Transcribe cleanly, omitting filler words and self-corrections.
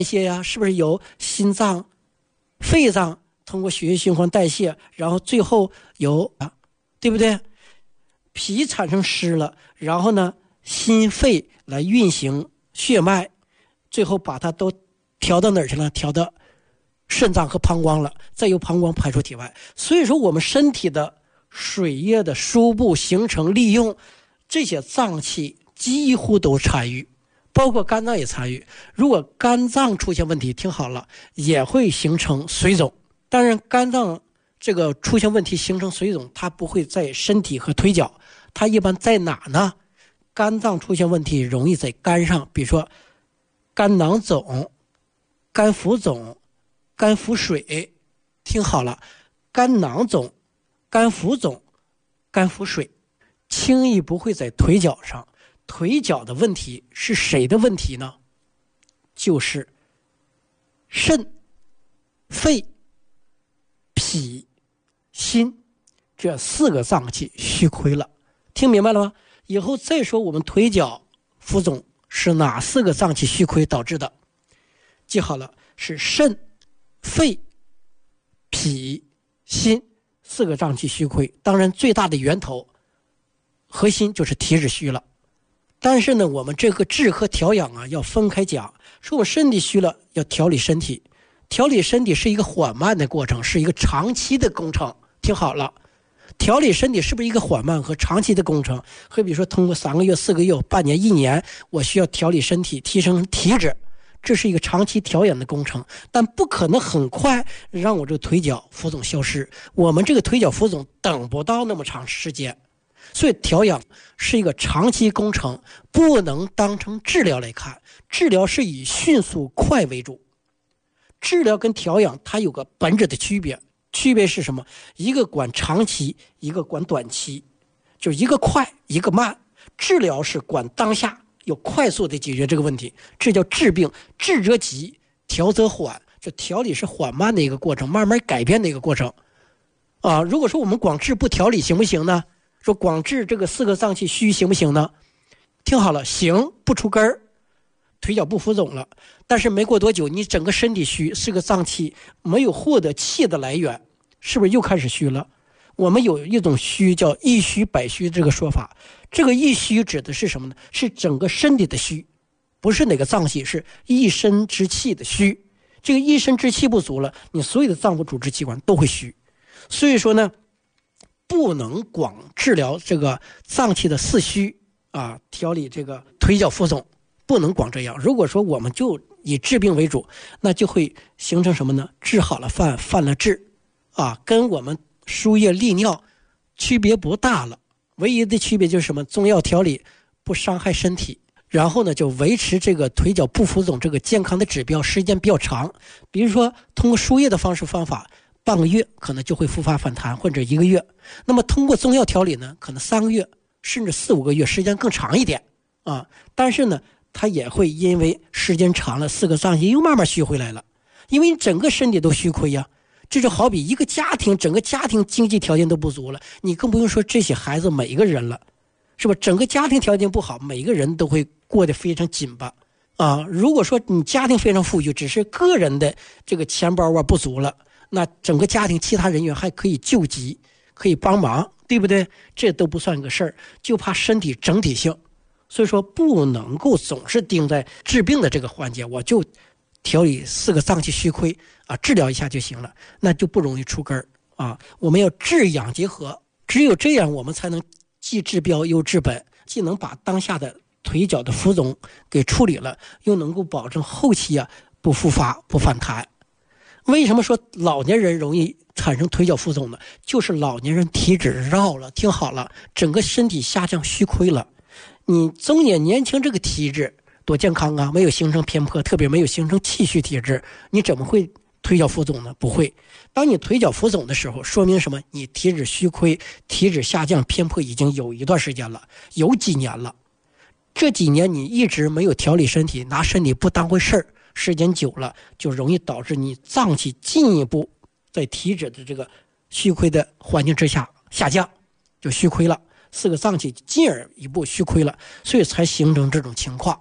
泄呀，是不是由心脏、肺脏通过血液循环代谢，然后最后由对不对？脾产生湿了，然后呢，心肺来运行血脉，最后把它都调到哪儿去了？调到肾脏和膀胱了，再由膀胱排出体外。所以说，我们身体的水液的输布、形成、利用，这些脏器几乎都参与，包括肝脏也参与。如果肝脏出现问题，听好了，也会形成水肿。当然，肝脏这个出现问题形成水肿，它不会在身体和腿脚，它一般在哪呢？肝脏出现问题容易在肝上，比如说肝囊肿、肝浮肿、肝浮水。听好了，肝囊肿、肝浮肿、肝浮水，轻易不会在腿脚上。腿脚的问题是谁的问题呢？就是肾、肺、脾、心这4个脏器虚亏了。听明白了吗？以后再说我们腿脚浮肿是哪4个脏器虚亏导致的，记好了，是肾、肺、脾、心4个脏器虚亏。当然最大的源头核心就是体质虚了。但是呢，我们这个治和调养啊要分开讲。说我身体虚了，要调理身体。调理身体是一个缓慢的过程，是一个长期的工程。听好了，调理身体是不是一个缓慢和长期的工程？会比如说通过3个月、4个月、半年、1年，我需要调理身体，提升体质，这是一个长期调养的工程，但不可能很快让我这个腿脚浮肿消失。我们这个腿脚浮肿等不到那么长时间。所以调养是一个长期工程，不能当成治疗来看。治疗是以迅速快为主，治疗跟调养它有个本质的区别。区别是什么？一个管长期，一个管短期，就一个快一个慢。治疗是管当下，要快速的解决这个问题，这叫治病。治则急，调则缓。这调理是缓慢的一个过程，慢慢改变的一个过程如果说我们光治不调理行不行呢？说光治这个4个脏器虚行不行呢？听好了，行，不出根儿，腿脚不浮肿了。但是没过多久，你整个身体虚，4个脏器没有获得气的来源，是不是又开始虚了？我们有一种虚叫一虚百虚这个说法。这个一虚指的是什么呢？是整个身体的虚，不是哪个脏器，是一身之气的虚。这个一身之气不足了，你所有的脏腑组织器官都会虚。所以说呢，不能光治疗这个脏器的四虚调理这个腿脚浮肿，不能光这样。如果说我们就以治病为主，那就会形成什么呢？治好了犯，犯了治跟我们输液利尿区别不大了。唯一的区别就是什么？中药调理不伤害身体，然后呢就维持这个腿脚不浮肿这个健康的指标时间比较长。比如说通过输液的方法，半个月可能就会复发反弹，或者1个月。那么通过中药调理呢，可能3个月甚至4、5个月，时间更长一点但是呢它也会因为时间长了，4个脏器又慢慢虚回来了。因为你整个身体都虚亏呀。这就好比一个家庭，整个家庭经济条件都不足了，你更不用说这些孩子每一个人了，是吧？整个家庭条件不好，每一个人都会过得非常紧巴如果说你家庭非常富裕，只是个人的这个钱包不足了，那整个家庭其他人员还可以救急，可以帮忙，对不对？这都不算个事儿，就怕身体整体性。所以说不能够总是盯在治病的这个环节，我就调理4个脏器虚亏治疗一下就行了，那就不容易出根儿我们要治养结合，只有这样我们才能既治标又治本，既能把当下的腿脚的浮肿给处理了，又能够保证后期不复发不反弹。为什么说老年人容易产生腿脚浮肿呢？就是老年人体质绕了，听好了，整个身体下降虚亏了。你中年年轻这个体质多健康啊，没有形成偏颇，特别没有形成气虚体质，你怎么会腿脚浮肿呢？不会。当你腿脚浮肿的时候，说明什么？你体质虚亏，体质下降偏颇已经有一段时间了，有几年了。这几年你一直没有调理身体，拿身体不当回事儿，时间久了就容易导致你脏器进一步在体质的这个虚亏的环境之下下降，就虚亏了，4个脏器进而一步虚亏了，所以才形成这种情况。